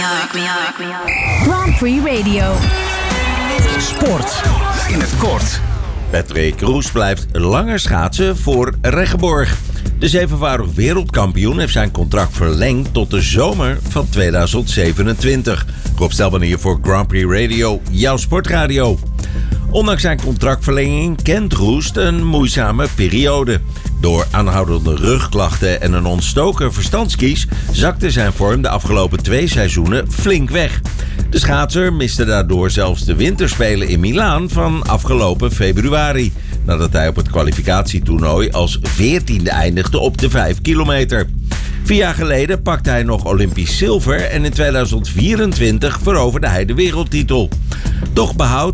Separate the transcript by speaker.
Speaker 1: Grand Prix Radio.
Speaker 2: Sport in het kort.
Speaker 3: Patrick Roest blijft langer schaatsen voor Reggeborgh. De zevenvoudig wereldkampioen heeft zijn contract verlengd tot de zomer van 2027. Rob Stelman hier voor Grand Prix Radio, jouw sportradio. Ondanks zijn contractverlenging kent Roest een moeizame periode. Door aanhoudende rugklachten en een ontstoken verstandskies zakte zijn vorm de afgelopen 2 seizoenen flink weg. De schaatser miste daardoor zelfs de winterspelen in Milaan van afgelopen februari, nadat hij op het kwalificatietoernooi als 14e eindigde op de 5 kilometer. 4 jaar geleden pakte hij nog Olympisch zilver en in 2024 veroverde hij de wereldtitel. Toch behoudt